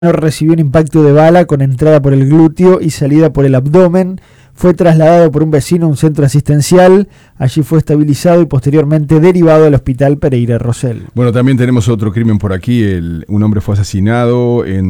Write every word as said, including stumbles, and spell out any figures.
Recibió un impacto de bala con entrada por el glúteo y salida por el abdomen. Fue trasladado por un vecino a un centro asistencial. Allí fue estabilizado y posteriormente derivado al hospital Pereira Rosell. Bueno, también tenemos otro crimen por aquí. El, un hombre fue asesinado en